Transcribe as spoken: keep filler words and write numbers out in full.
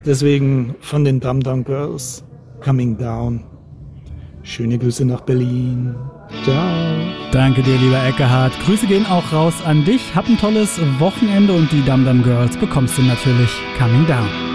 Deswegen von den Dum Dum Girls, Coming Down. Schöne Grüße nach Berlin. Ciao. Danke dir, lieber Eckehard. Grüße gehen auch raus an dich. Hab ein tolles Wochenende und die Dum Dum Girls bekommst du natürlich Coming Down.